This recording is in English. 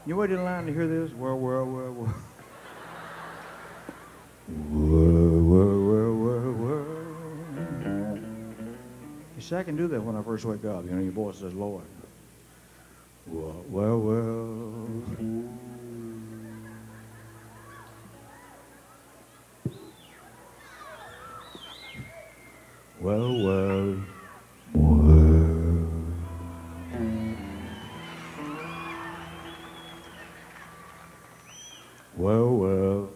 You waited in line to hear this? Well. You see, I can do that when I first wake up. You know, your voice says, Lord. Well. Well. Well.